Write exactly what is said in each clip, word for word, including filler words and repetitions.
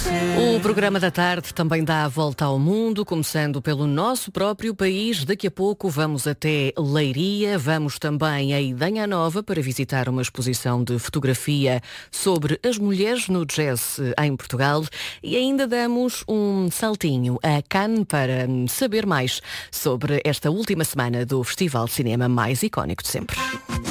O programa da tarde também dá a volta ao mundo, começando pelo nosso próprio país. Daqui a pouco vamos até Leiria, vamos também a Idanha Nova para visitar uma exposição de fotografia sobre as mulheres no jazz em Portugal e ainda damos um saltinho a Cannes para saber mais sobre esta última semana do festival de cinema mais icónico de sempre.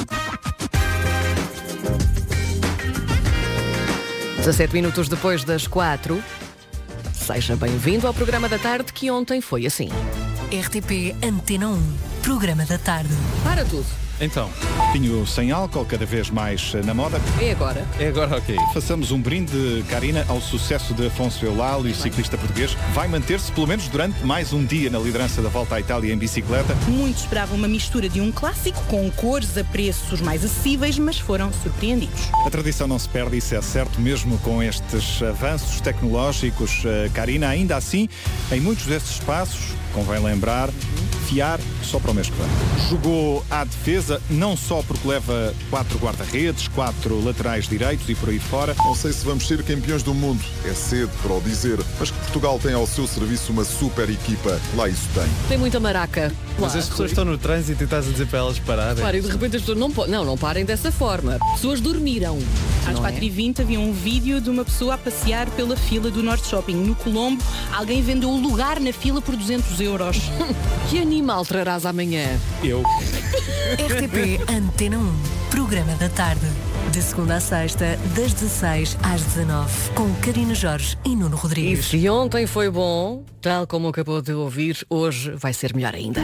dezassete minutos depois das quatro. Seja bem-vindo ao programa da tarde que ontem foi assim. R T P Antena um, programa da tarde. Para tudo. Então, vinho sem álcool, cada vez mais na moda. É agora. É agora, ok. Façamos um brinde, Karina, ao sucesso de Afonso Eulálio, ciclista português. Vai manter-se, pelo menos durante mais um dia, na liderança da Volta à Itália em bicicleta. Muitos esperavam uma mistura de um clássico com cores a preços mais acessíveis, mas foram surpreendidos. A tradição não se perde, isso é certo, mesmo com estes avanços tecnológicos. Karina, ainda assim, em muitos desses espaços, convém lembrar, fiar só para o mês que vem. Jogou à defesa, não só porque leva quatro guarda-redes, quatro laterais direitos e por aí fora. Não sei se vamos ser campeões do mundo, é cedo para o dizer, mas que Portugal tem ao seu serviço uma super equipa, lá isso tem. Tem muita maraca. Mas Claro. as pessoas estão no trânsito e estás a dizer para elas pararem. Claro, e de repente as pessoas não, po- não, não parem dessa forma. As pessoas dormiram. Às não quatro é? e vinte havia um vídeo de uma pessoa a passear pela fila do Norte Shopping. No Colombo, alguém vendeu o lugar na fila por duzentos euros. Que animal trarás amanhã? Eu. R T P Antena um, programa da tarde. De segunda a sexta, das dezasseis às dezanove, com Karina Jorge e Nuno E Rodrigues. se ontem foi bom, tal como acabou de ouvir, hoje vai ser melhor ainda.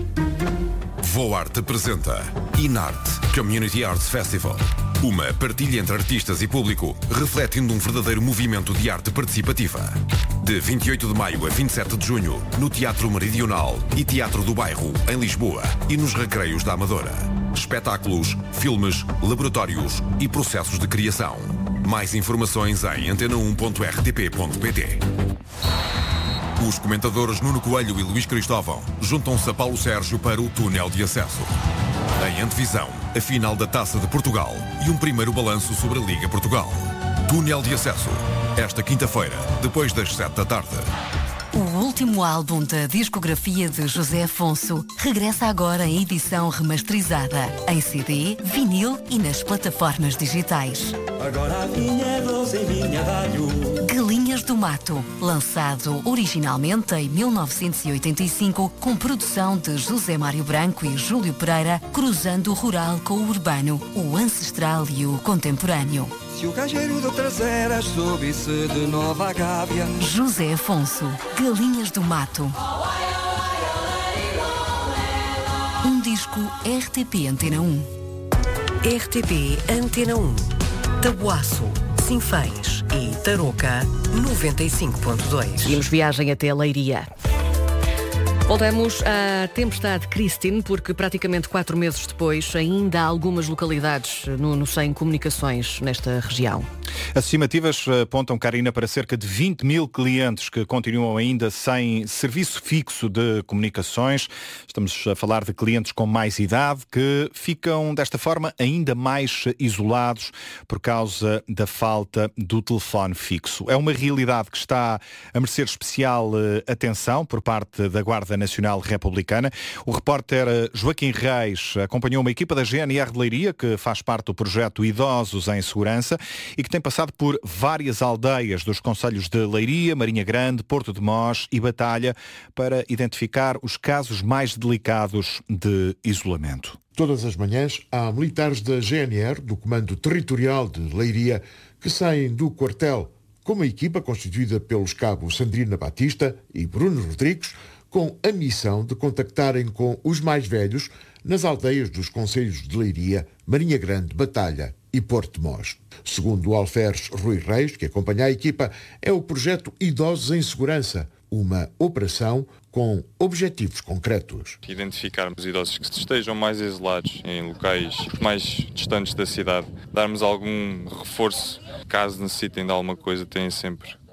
Voarte apresenta Inarte Community Arts Festival. Uma partilha entre artistas e público, refletindo um verdadeiro movimento de arte participativa. De vinte e oito de maio a vinte e sete de junho, no Teatro Meridional e Teatro do Bairro, em Lisboa, e nos Recreios da Amadora. Espetáculos, filmes, laboratórios e processos de criação. Mais informações em antena um ponto r t p ponto p t. Os comentadores Nuno Coelho e Luís Cristóvão juntam-se a Paulo Sérgio para o túnel de acesso. Em antevisão, a final da Taça de Portugal e um primeiro balanço sobre a Liga Portugal. Túnel de acesso, esta quinta-feira, depois das sete da tarde. O último álbum da discografia de José Afonso regressa agora em edição remasterizada, em C D, vinil e nas plataformas digitais. Agora a vinhedos em vinha d'alho. Galinhas do Mato, lançado originalmente em mil novecentos e oitenta e cinco, com produção de José Mário Branco e Júlio Pereira, cruzando o rural com o urbano, o ancestral e o contemporâneo. Se o gajeiro de traseiras subisse de Nova Gávea. José Afonso, Galinhas do Mato. Um disco R T P Antena um. R T P Antena um. Tabuaço, Sinfãs e Tarouca, noventa e cinco ponto dois. Seguimos viagem até Leiria. Voltamos à tempestade Christine, porque praticamente quatro meses depois ainda há algumas localidades no, no sem comunicações nesta região. As estimativas apontam, Karina, para cerca de vinte mil clientes que continuam ainda sem serviço fixo de comunicações. Estamos a falar de clientes com mais idade que ficam, desta forma, ainda mais isolados por causa da falta do telefone fixo. É uma realidade que está a merecer especial atenção por parte da Guarda Nacional Republicana. O repórter Joaquim Reis acompanhou uma equipa da G N R de Leiria, que faz parte do projeto Idosos em Segurança e que tem passado por várias aldeias dos concelhos de Leiria, Marinha Grande, Porto de Mós e Batalha para identificar os casos mais delicados de isolamento. Todas as manhãs há militares da G N R, do Comando Territorial de Leiria, que saem do quartel com uma equipa constituída pelos cabos Sandrina Batista e Bruno Rodrigues, com a missão de contactarem com os mais velhos nas aldeias dos concelhos de Leiria, Marinha Grande, Batalha e Porto de Mós. Segundo o alferes Rui Reis, que acompanha a equipa, é o projeto Idosos em Segurança, uma operação com objetivos concretos. Identificarmos idosos que estejam mais isolados em locais mais distantes da cidade, darmos algum reforço, caso necessitem de alguma coisa, têm sempre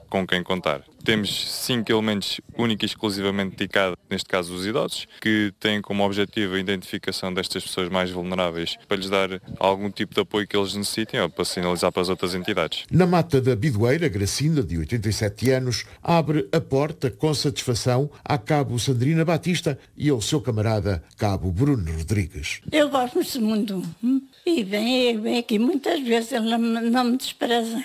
com quem contar. Temos cinco elementos únicos e exclusivamente dedicados, neste caso os idosos, que têm como objetivo a identificação destas pessoas mais vulneráveis para lhes dar algum tipo de apoio que eles necessitem ou para sinalizar para as outras entidades. Na Mata da Bidoeira, Gracinda, de oitenta e sete anos, abre a porta com satisfação a Cabo Sandrina Batista e ao seu camarada Cabo Bruno Rodrigues. Eu gosto muito e vem, vem aqui muitas vezes, ele não, não me despreza.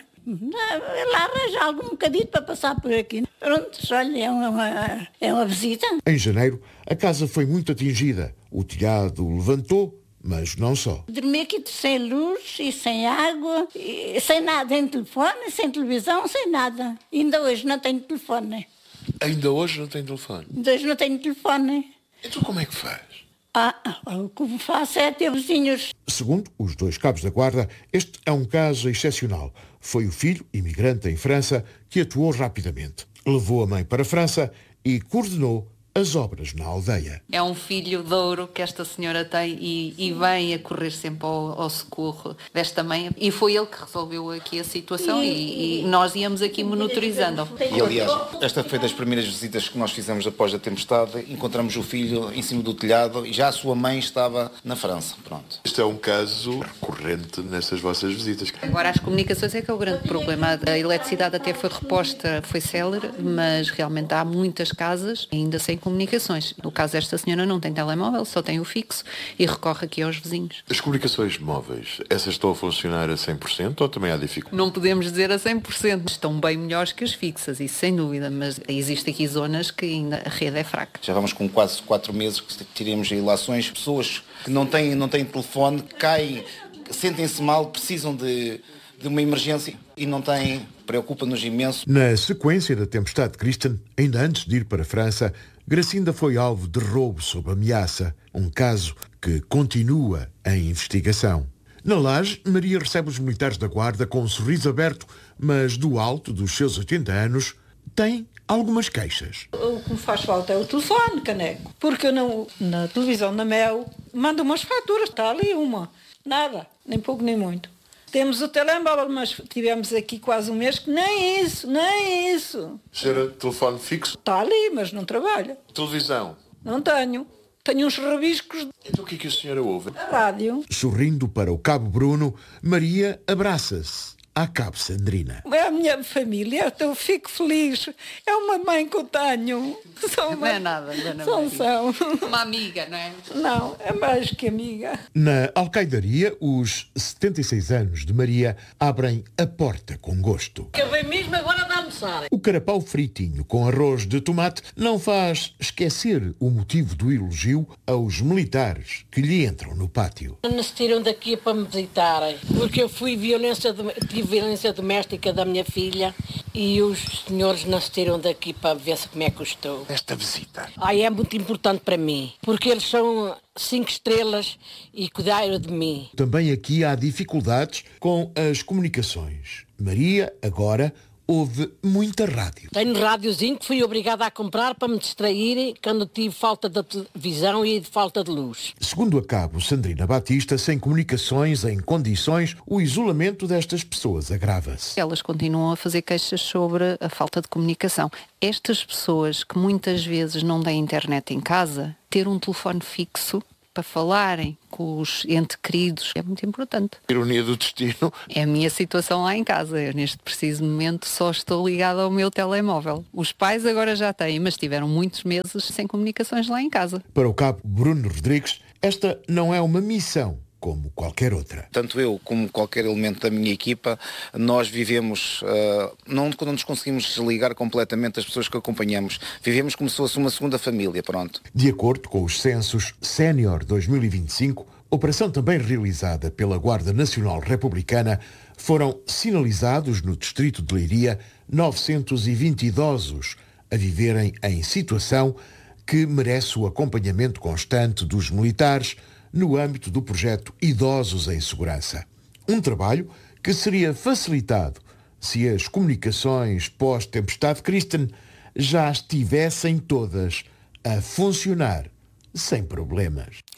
Ele arranja algum bocadinho para passar por aqui. Pronto, olha, é uma, é uma visita. Em janeiro, a casa foi muito atingida. O telhado levantou, mas não só. Dormi aqui sem luz e sem água, e sem nada, sem telefone, sem televisão, sem nada. Ainda hoje não tenho telefone. Ainda hoje não tenho telefone? Ainda hoje não tenho telefone. Então como é que faz? Ah, o que faço é ter vizinhos. Segundo os dois cabos da guarda, este é um caso excepcional. Foi o filho, imigrante em França, que atuou rapidamente. Levou a mãe para a França e coordenou as obras na aldeia. É um filho de ouro que esta senhora tem e, e vem a correr sempre ao, ao socorro desta mãe. E foi ele que resolveu aqui a situação e, e nós íamos aqui monitorizando. E aliás, esta foi das primeiras visitas que nós fizemos após a tempestade. Encontramos o filho em cima do telhado e já a sua mãe estava na França. Pronto. Este é um caso recorrente nessas vossas visitas. Agora as comunicações é que é o grande problema. A eletricidade até foi reposta, foi célere, mas realmente há muitas casas ainda sem comunicações. No caso desta senhora não tem telemóvel, só tem o fixo e recorre aqui aos vizinhos. As comunicações móveis, essas estão a funcionar a cem por cento ou também há dificuldade? Não podemos dizer a cem por cento. Estão bem melhores que as fixas, isso sem dúvida, mas existem aqui zonas que ainda a rede é fraca. Já vamos com quase quatro meses que tiremos ilações. Pessoas que não têm, não têm telefone, caem, sentem-se mal, precisam de, de uma emergência e não têm, preocupa-nos imenso. Na sequência da tempestade Kristen, ainda antes de ir para a França, Gracinda foi alvo de roubo sob ameaça, um caso que continua em investigação. Na Laje, Maria recebe os militares da guarda com um sorriso aberto, mas do alto dos seus oitenta anos, tem algumas queixas. O que me faz falta é o telefone, caneco, porque eu não, na televisão, na Mel, mando umas faturas, está ali uma, nada, nem pouco nem muito. Temos o telemóvel, mas tivemos aqui quase um mês que nem isso, nem isso. Senhora, telefone fixo? Está ali, mas não trabalha. Televisão? Não tenho. Tenho uns rabiscos. Então o que é que a senhora ouve? A rádio. Sorrindo para o Cabo Bruno, Maria abraça-se à Cabo Sandrina. É a minha família, eu fico feliz. É uma mãe que eu tenho. São uma... Não é nada, Dona são, são. Uma amiga, não é? Não, é mais que amiga. Na alcaidaria, os setenta e seis anos de Maria abrem a porta com gosto. Eu venho mesmo agora de almoçar. O carapau fritinho com arroz de tomate não faz esquecer o motivo do elogio aos militares que lhe entram no pátio. Não se tiram daqui para me visitarem, porque eu fui violência, tive violência doméstica da minha filha e os senhores não se tiram daqui para ver se como é que eu estou. Esta visita? Ai, é muito importante para mim, porque eles são cinco estrelas e cuidaram de mim. Também aqui há dificuldades com as comunicações. Maria, agora, ouve muita rádio. Tenho rádiozinho que fui obrigada a comprar para me distrair quando tive falta de televisão e de falta de luz. Segundo a Cabo Sandrina Batista, sem comunicações em condições, o isolamento destas pessoas agrava-se. Elas continuam a fazer queixas sobre a falta de comunicação. Estas pessoas que muitas vezes não têm internet em casa, ter um telefone fixo para falarem com os entes queridos é muito importante. Ironia do destino. É a minha situação lá em casa. Eu, neste preciso momento, só estou ligada ao meu telemóvel. Os pais agora já têm, mas tiveram muitos meses sem comunicações lá em casa. Para o cabo Bruno Rodrigues, esta não é uma missão como qualquer outra. Tanto eu como qualquer elemento da minha equipa, nós vivemos, uh, não quando nos conseguimos desligar completamente das pessoas que acompanhamos, vivemos como se fosse uma segunda família, pronto. De acordo com os censos Sénior dois mil e vinte e cinco, operação também realizada pela Guarda Nacional Republicana, foram sinalizados no distrito de Leiria novecentos e vinte idosos a viverem em situação que merece o acompanhamento constante dos militares no âmbito do projeto Idosos em Segurança. Um trabalho que seria facilitado se as comunicações pós-tempestade Kristen já estivessem todas a funcionar sem problemas.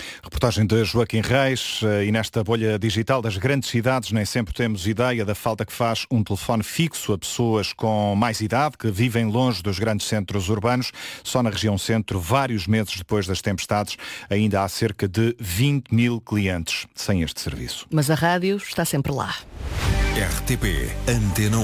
Reportagem de Joaquim Reis. E nesta bolha digital das grandes cidades nem sempre temos ideia da falta que faz um telefone fixo a pessoas com mais idade que vivem longe dos grandes centros urbanos. Só na região centro, vários meses depois das tempestades, ainda há cerca de vinte mil clientes sem este serviço. Mas a rádio está sempre lá. R T P Antena um.